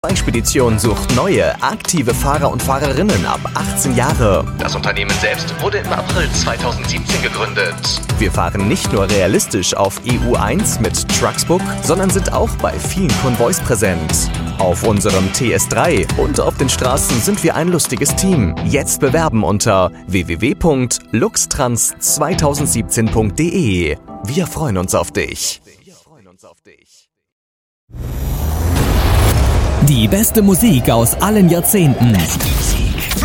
Spedition sucht neue, aktive Fahrer und Fahrerinnen ab 18 Jahre. Das Unternehmen selbst wurde im April 2017 gegründet. Wir fahren nicht nur realistisch auf EU1 mit Trucksbook, sondern sind auch bei vielen Konvois präsent. Auf unserem TS3 und auf den Straßen sind wir ein lustiges Team. Jetzt bewerben unter www.luxtrans2017.de. Wir freuen uns auf dich. Die beste Musik aus allen Jahrzehnten.